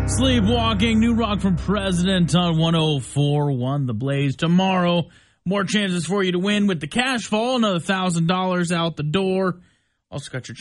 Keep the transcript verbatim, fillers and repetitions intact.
Sleepwalking, new rock from President on one oh four point one The Blaze. Tomorrow, more chances for you to win with the cash fall. Another one thousand dollars out the door. Also got your